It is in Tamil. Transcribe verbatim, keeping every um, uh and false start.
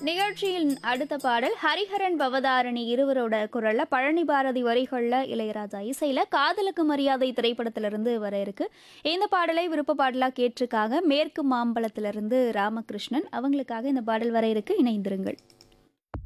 நிகழ்ச்சியின் அடுத்த பாடல் ஹரிஹரன் பவதாரணி இருவரோட குரல்ல பழனி பாரதி வரிகள்ல இளையராஜா இசையில காதலுக்கு மரியாதை திரைப்படத்திலிருந்து வர இருக்கு. இந்த பாடலை விருப்ப பாடலா கேட்டிருக்காங்க மேற்கு மாம்பலத்திலிருந்து ராமகிருஷ்ணன். அவங்களுக்காக இந்த பாடல் வர இருக்கு. இணைந்திருங்கள்.